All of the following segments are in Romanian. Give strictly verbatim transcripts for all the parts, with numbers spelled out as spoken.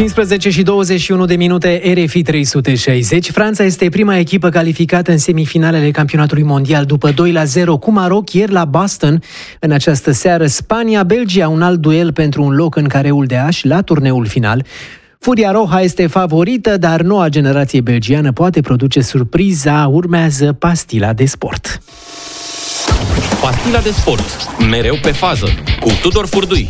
cincisprezece și douăzeci și unu de minute, R F I trei sute șaizeci. Franța este prima echipă calificată în semifinalele campionatului mondial după doi la zero cu Maroc ieri la Boston. În această seară, Spania-Belgia, un alt duel pentru un loc în careul de ași la turneul final. Furia Roja este favorită, dar noua generație belgiană poate produce surpriza. Urmează Pastila de sport. Pastila de sport, mereu pe fază, cu Tudor Furdui.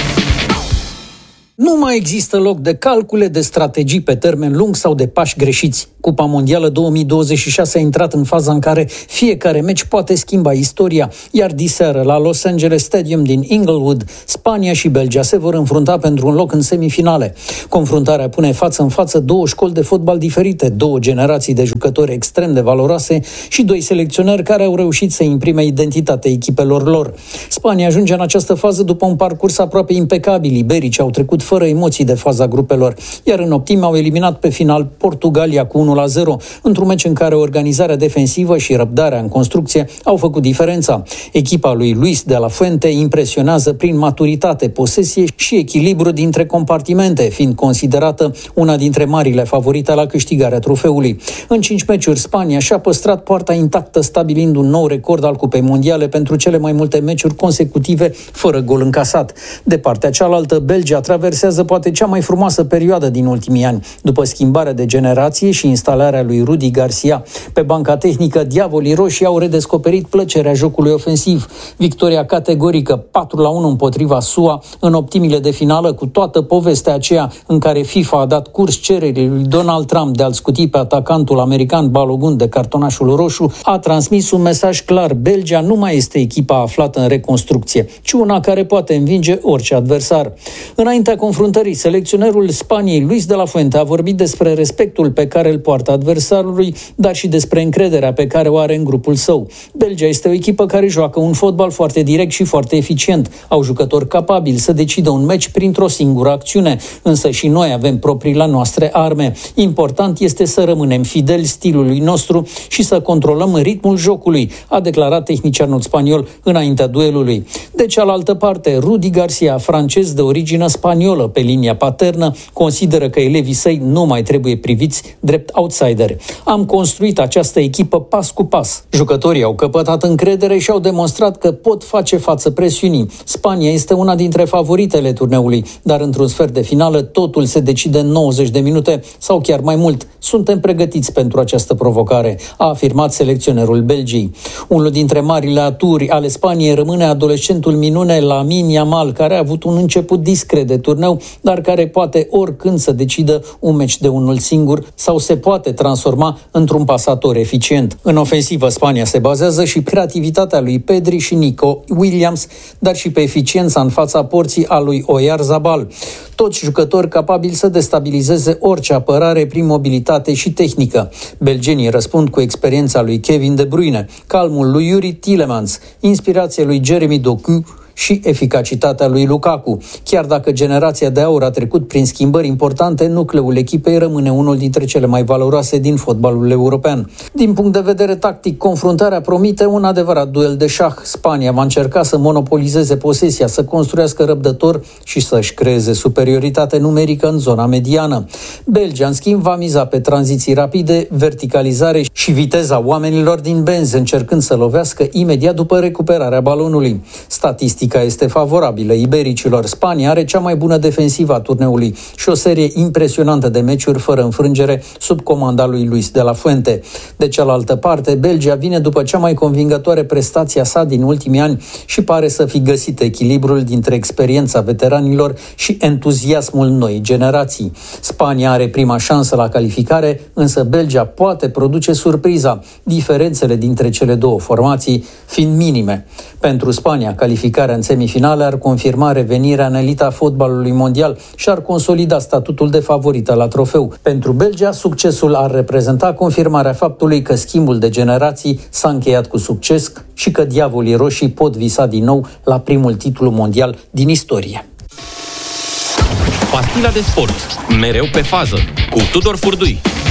Nu mai există loc de calcule, de strategii pe termen lung sau de pași greșiți. Cupa Mondială două mii douăzeci și șase a intrat în faza în care fiecare meci poate schimba istoria, iar diseară la Los Angeles Stadium din Inglewood, Spania și Belgia se vor înfrunta pentru un loc în semifinale. Confruntarea pune față în față două școli de fotbal diferite, două generații de jucători extrem de valoroase și doi selecționeri care au reușit să imprime identitatea echipelor lor. Spania ajunge în această fază după un parcurs aproape impecabil. Iberici au trecut fără emoții de faza grupelor, iar în optimi au eliminat pe final Portugalia cu unu la zero, într-un meci în care organizarea defensivă și răbdarea în construcție au făcut diferența. Echipa lui Luis de la Fuente impresionează prin maturitate, posesie și echilibru dintre compartimente, fiind considerată una dintre marile favorite la câștigarea trofeului. În cinci meciuri, Spania și-a păstrat poarta intactă, stabilind un nou record al Cupei Mondiale pentru cele mai multe meciuri consecutive fără gol încasat. De partea cealaltă, Belgia traversează poate cea mai frumoasă perioadă din ultimii ani, după schimbarea de generație și instalarea lui Rudi Garcia. Pe banca tehnică, diavolii roșii au redescoperit plăcerea jocului ofensiv. Victoria categorică patru la unu împotriva S U A în optimile de finală, cu toată povestea aceea în care FIFA a dat curs cererii lui Donald Trump de a-l scuti pe atacantul american Balogun de cartonașul roșu, a transmis un mesaj clar: Belgia nu mai este echipa aflată în reconstrucție, ci una care poate învinge orice adversar. Înaintea confruntării, selecționerul Spaniei, Luis de la Fuente, a vorbit despre respectul pe care îl poartă adversarului, dar și despre încrederea pe care o are în grupul său. Belgia este o echipă care joacă un fotbal foarte direct și foarte eficient. Au jucători capabili să decidă un meci printr-o singură acțiune, însă și noi avem propriile noastre arme. Important este să rămânem fideli stilului nostru și să controlăm ritmul jocului, a declarat tehnicianul spaniol înaintea duelului. De cealaltă parte, Rudi Garcia, francez de origine spaniolă pe linia paternă, consideră că elevii săi nu mai trebuie priviți drept outsideri. Am construit această echipă pas cu pas. Jucătorii au căpătat încredere și au demonstrat că pot face față presiunii. Spania este una dintre favoritele turneului, dar într-un sfert de finală totul se decide în nouăzeci de minute sau chiar mai mult. Suntem pregătiți pentru această provocare, a afirmat selecționerul Belgiei. Unul dintre marile aturi ale Spaniei rămâne adolescentul minune Lamine Yamal, care a avut un început discret de turneu, dar care poate oricând să decidă un meci de unul singur sau se poate transforma într-un pasator eficient. În ofensivă, Spania se bazează și pe creativitatea lui Pedri și Nico Williams, dar și pe eficiența în fața porții a lui Oyarzabal. Toți jucători capabili să destabilizeze orice apărare prin mobilitate și tehnică. Belgenii răspund cu experiența lui Kevin De Bruyne, calmul lui Yuri Tielemans, inspirația lui Jeremy Doku și eficacitatea lui Lukaku. Chiar dacă generația de aur a trecut prin schimbări importante, nucleul echipei rămâne unul dintre cele mai valoroase din fotbalul european. Din punct de vedere tactic, confruntarea promite un adevărat duel de șah. Spania va încerca să monopolizeze posesia, să construiască răbdător și să-și creeze superioritate numerică în zona mediană. Belgia, în schimb, va miza pe tranziții rapide, verticalizare și viteza oamenilor din benzi, încercând să lovească imediat după recuperarea balonului. Statistic este favorabilă ibericilor. Spania are cea mai bună defensivă a turneului și o serie impresionantă de meciuri fără înfrângere sub comanda lui Luis de la Fuente. De cealaltă parte, Belgia vine după cea mai convingătoare prestație a sa din ultimii ani și pare să fi găsit echilibrul dintre experiența veteranilor și entuziasmul noii generații. Spania are prima șansă la calificare, însă Belgia poate produce surpriza, diferențele dintre cele două formații fiind minime. Pentru Spania, calificarea în semifinale ar confirma revenirea în elita fotbalului mondial și ar consolida statutul de favorită la trofeu. Pentru Belgia, succesul ar reprezenta confirmarea faptului că schimbul de generații s-a încheiat cu succes și că diavolii roșii pot visa din nou la primul titlu mondial din istorie. Pastila de sport, mereu pe fază, cu Tudor Furdui.